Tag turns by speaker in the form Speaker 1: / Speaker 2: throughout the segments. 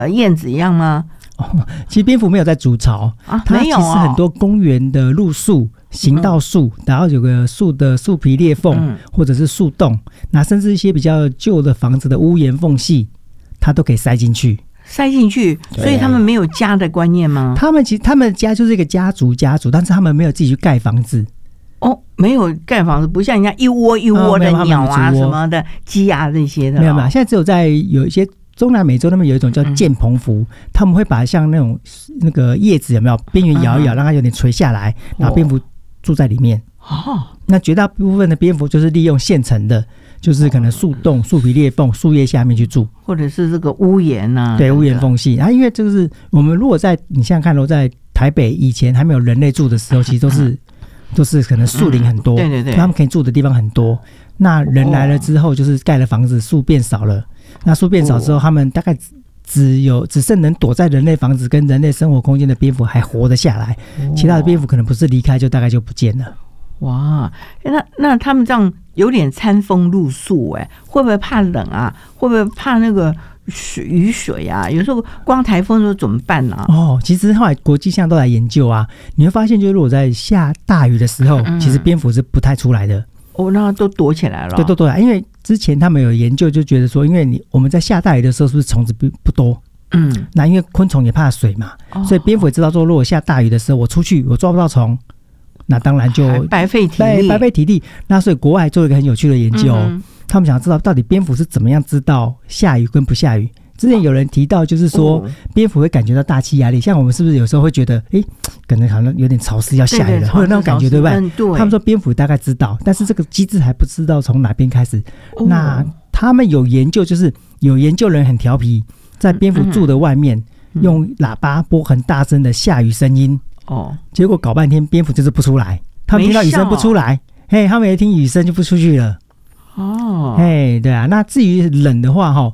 Speaker 1: 燕子一样吗？
Speaker 2: 其实蝙蝠没有在筑巢啊，它其实很多公园的路树、行道树，然后有个树的树皮裂缝，或者是树洞，那甚至一些比较旧的房子的屋檐缝隙，它都可以塞进去。所
Speaker 1: 以他们没有家的观念吗？
Speaker 2: 他们的家就是一个家族，但是他们没有自己去盖房子。
Speaker 1: 没有盖房子，不像人家一窝一窝的鸟啊什么的鸡啊那些的。
Speaker 2: 没有，现在只有在有一些中南美洲那边有一种叫剑棚蝠，他们会把像那个叶子有没有边缘摇一摇，让它有点垂下来，然后蝙蝠住在里面。那绝大部分的蝙蝠就是利用现成的，就是可能树洞、树皮裂缝、树叶下面去住，
Speaker 1: 或者是这个屋檐啊，
Speaker 2: 对，屋檐缝隙。因为这个是我们如果你想想看，在台北以前还没有人类住的时候，其实都是可能树林很多，对，他们可以住的地方很多。那人来了之后，就是盖了房子，树变少了。那树变少之后，他们大概只剩能躲在人类房子跟人类生活空间的蝙蝠还活得下来，其他的蝙蝠可能不是离开，就大概就不见了。
Speaker 1: 哇，那他们这样有点餐风露宿，会不会怕冷啊？会不会怕那个雨水啊？有时候光台风的时候怎么办呢？
Speaker 2: 其实后来国际上都来研究啊，你会发现，就是如果在下大雨的时候，其实蝙蝠是不太出来的。
Speaker 1: 那都躲起来了。
Speaker 2: 对，都躲起来，因为之前他们有研究，就觉得说，因为我们在下大雨的时候，是不是虫子不多？那因为昆虫也怕水嘛，所以蝙蝠也知道说，如果下大雨的时候，我出去我抓不到虫，那当然就
Speaker 1: 白费体力。
Speaker 2: 那所以国外做了一个很有趣的研究，他们想知道到底蝙蝠是怎么样知道下雨跟不下雨。之前有人提到，就是说蝙蝠会感觉到大气压力，像我们是不是有时候会觉得，可能好像有点潮湿要下雨了，会有那种感觉，对不对？他们说蝙蝠大概知道，但是这个机制还不知道从哪边开始。那他们有研究，就是有研究人很调皮，在蝙蝠住的外面用喇叭播很大声的下雨声音。结果搞半天蝙蝠就是不出来，他们听到雨声不出来，他们一听雨声就不出去了。对啊。那至于冷的话，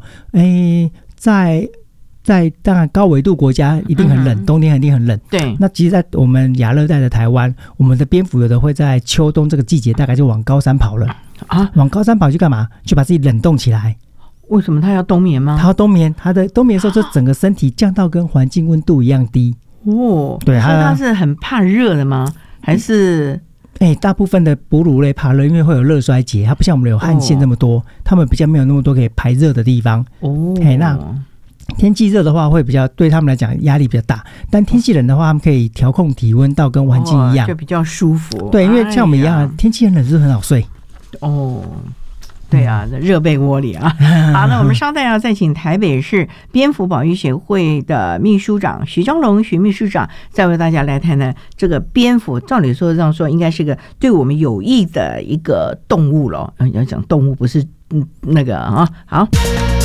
Speaker 2: 在当然高纬度国家一定很冷，冬天一定很冷。
Speaker 1: 对。
Speaker 2: 那其实，在我们亚热带的台湾，我们的蝙蝠有的会在秋冬这个季节，大概就往高山跑了。往高山跑去干嘛？去把自己冷冻起来。
Speaker 1: 为什么它要冬眠吗？
Speaker 2: 它要冬眠，它的冬眠的时候，就整个身体降到跟环境温度一样低。对，所以
Speaker 1: 它是很怕热的吗？还是？
Speaker 2: 大部分的哺乳类怕热，因为会有热衰竭，它不像我们有汗腺那么多，它们比较没有那么多可以排热的地方。那天气热的话，会比较对他们来讲压力比较大，但天气冷的话，他们可以调控体温到跟环境一样，
Speaker 1: 就比较舒服。
Speaker 2: 对，因为像我们一样，天气很冷是很好睡。
Speaker 1: 对啊，热被窝里啊。好，那我们稍待要再请台北市蝙蝠保育协会的秘书长许章龙许秘书长，再为大家来谈谈这个蝙蝠。照理说这样说，应该是个对我们有益的一个动物了。要讲动物，不是那个啊。好。